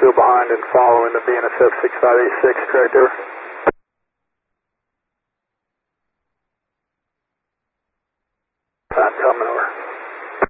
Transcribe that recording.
behind and following the BNSF 6586, correct there?